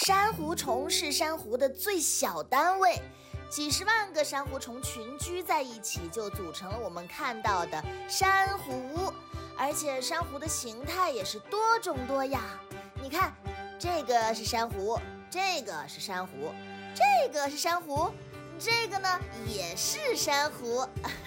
珊瑚虫是珊瑚的最小单位，几十万个珊瑚虫群居在一起，就组成了我们看到的珊瑚。而且珊瑚的形态也是多种多样。你看，这个是珊瑚，这个是珊瑚，这个是珊瑚，这个呢也是珊瑚。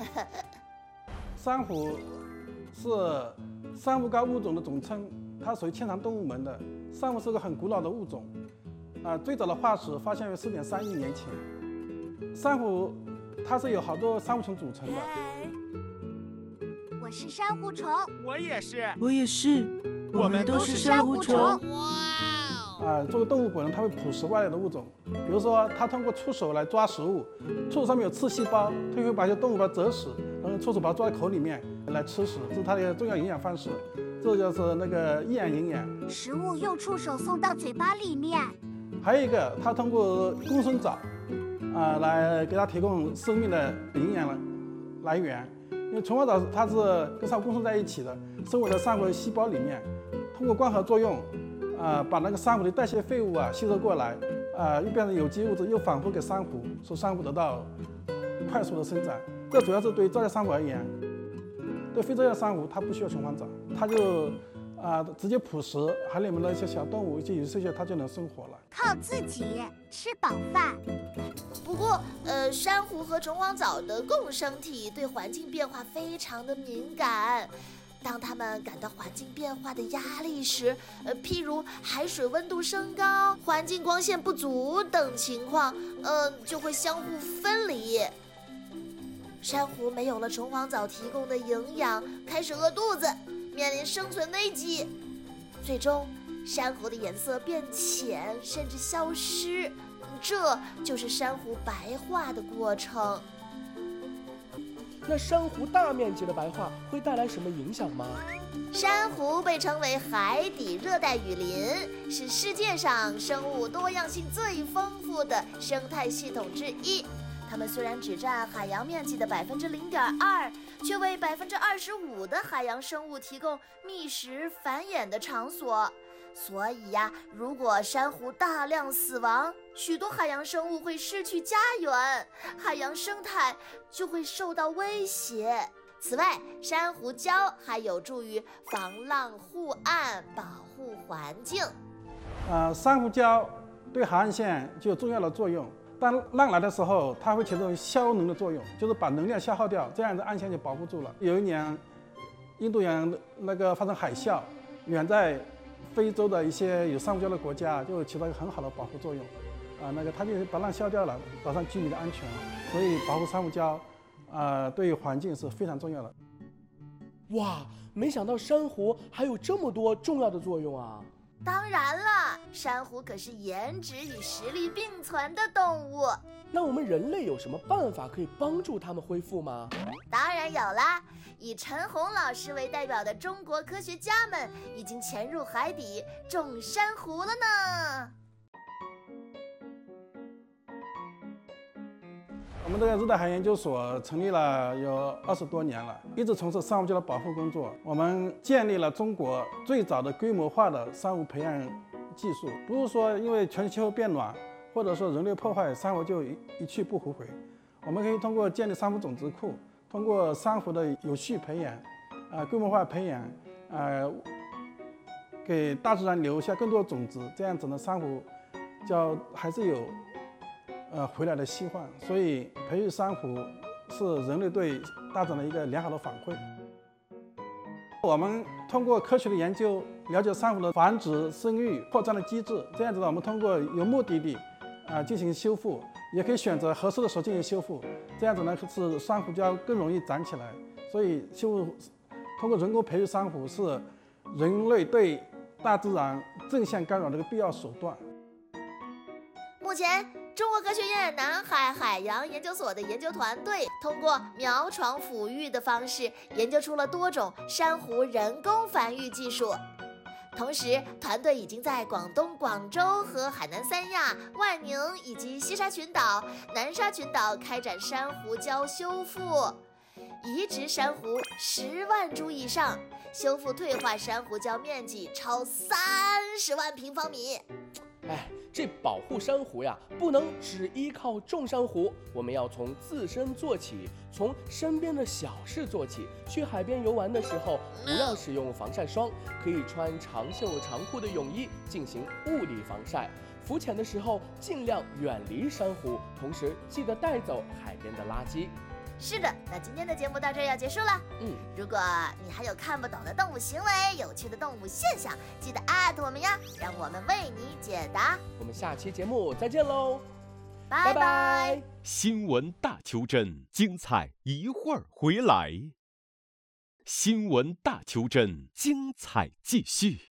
珊瑚是珊瑚纲物种的总称，它属于纤长动物门的。珊瑚是个很古老的物种，最早的化石发现于4.3亿年前。珊瑚它是有好多珊瑚虫组成的。 我是珊瑚虫， 我也是， 我也是，我们都是珊瑚虫。 作为动物本能，它会捕食外来的物种，比如说它通过触手来抓食物，触手上面有刺细胞，它会把一些动物把它折死，然后触手把它抓在口里面来吃食，这是它的重要营养方式。这就是那个厌氧营养。 食物用触手送到嘴巴里面。 还有一个，它通过共生藻，来给它提供生命的营养来源。因为虫黄藻它是跟珊瑚共生在一起的，生活在珊瑚的细胞里面，通过光合作用，把那个珊瑚的代谢废物吸收过来，又变成有机物质，又反复给珊瑚，使珊瑚得到快速的生长。这主要是对造叶珊瑚而言，对非造叶珊瑚它不需要虫黄藻，它就直接捕食海里面的一些小动物以及有些它就能生活了， 靠自己吃饱饭。 不过，珊瑚和虫黄藻的共生体对环境变化非常的敏感。当它们感到环境变化的压力时，譬如海水温度升高、环境光线不足等情况，就会相互分离。珊瑚没有了虫黄藻提供的营养，开始饿肚子，面临生存危机。最终，珊瑚的颜色变浅，甚至消失。这就是珊瑚白化的过程。 那珊瑚大面积的白化会带来什么影响吗？ 珊瑚被称为海底热带雨林，是世界上生物多样性最丰富的生态系统之一。它们虽然只占海洋面积的0.2%，却为25%的海洋生物提供觅食繁衍的场所。所以如果珊瑚大量死亡，许多海洋生物会失去家园，海洋生态就会受到威胁。此外，珊瑚礁还有助于防浪护岸，保护环境。 珊瑚礁对海岸线就有重要的作用。当浪来的时候，它会起到消能的作用，就是把能量消耗掉，这样子岸线就保护住了。有一年，印度洋发生海啸，远在非洲的一些有珊瑚礁的国家就起到一个很好的保护作用。它就把浪消掉了，保障居民的安全了。所以保护珊瑚礁，对环境是非常重要的。 哇，没想到珊瑚还有这么多重要的作用啊！ 当然了，珊瑚可是颜值与实力并存的动物。 那我们人类有什么办法可以帮助它们恢复吗？ 当然有啦！以陈红老师为代表的中国科学家们已经潜入海底种珊瑚了呢。 我们这个热带海研究所成立了有20多年了，一直从事珊瑚礁的保护工作。我们建立了中国最早的规模化的珊瑚培养技术，不是说因为全球气候变暖或者说人类破坏珊瑚就一去不复回。我们可以通过建立珊瑚种子库，通过珊瑚的有序培养，规模化培养，给大自然留下更多的种子，这样子呢，珊瑚礁还是有回来的希望。所以培育珊瑚是人类对大自然的一个良好的反馈。我们通过科学的研究，了解珊瑚的繁殖、生育、扩张的机制，这样子呢，我们通过有目的地进行修复，也可以选择合适的时候进行修复，这样子呢，使珊瑚礁更容易长起来。所以通过人工培育珊瑚是人类对大自然正向干扰的一个必要手段。 目前，中国科学院南海海洋研究所的研究团队通过苗床抚育的方式，研究出了多种珊瑚人工繁育技术。同时，团队已经在广东广州和海南三亚、万宁以及西沙群岛、南沙群岛开展珊瑚礁修复，移植珊瑚10万株以上，修复退化珊瑚礁面积超30万平方米。 这保护珊瑚呀，不能只依靠种珊瑚，我们要从自身做起，从身边的小事做起。去海边游玩的时候，不要使用防晒霜，可以穿长袖长裤的泳衣进行物理防晒。浮潜的时候尽量远离珊瑚，同时记得带走海边的垃圾。 是的，那今天的节目到这儿要结束了。如果你还有看不懂的动物行为、有趣的动物现象，记得艾特我们呀，让我们为你解答。 我们下期节目再见喽， 拜拜。 新闻大求真，精彩一会儿回来。新闻大求真，精彩继续。